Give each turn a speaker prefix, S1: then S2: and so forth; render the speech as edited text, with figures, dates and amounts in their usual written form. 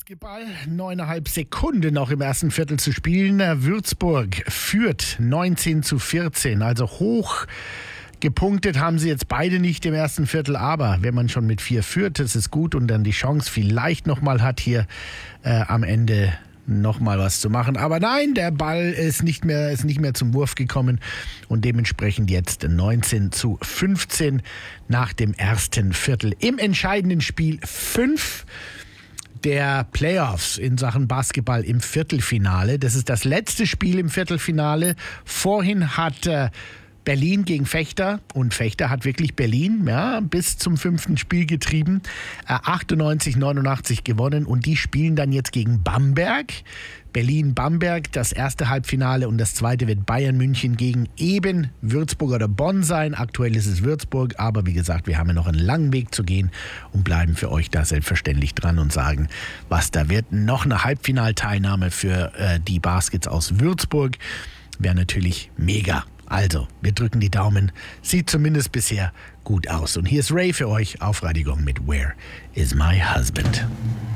S1: Basketball, 9,5 Sekunden noch im ersten Viertel zu spielen. Würzburg führt 19-14, also hoch gepunktet haben sie jetzt beide nicht im ersten Viertel, aber wenn man schon mit 4 führt, das ist gut und dann die Chance vielleicht nochmal hat, hier am Ende nochmal was zu machen. Aber nein, der Ball ist nicht mehr zum Wurf gekommen und dementsprechend jetzt 19-15 nach dem ersten Viertel. Im entscheidenden Spiel 5 der Playoffs in Sachen Basketball im Viertelfinale. Das ist das letzte Spiel im Viertelfinale. Vorhin hat Berlin gegen Fechter und Fechter hat wirklich Berlin bis zum 5. Spiel getrieben, 98-89 gewonnen und die spielen dann jetzt gegen Bamberg. Berlin-Bamberg, das erste Halbfinale und das zweite wird Bayern München gegen eben Würzburg oder Bonn sein. Aktuell ist es Würzburg, aber wie gesagt, wir haben ja noch einen langen Weg zu gehen und bleiben für euch da selbstverständlich dran und sagen, was da wird. Noch eine Halbfinalteilnahme für die Baskets aus Würzburg wäre natürlich mega. Also, wir drücken die Daumen. Sieht zumindest bisher gut aus. Und hier ist Ray für euch auf Radio Gong mit Where is My Husband?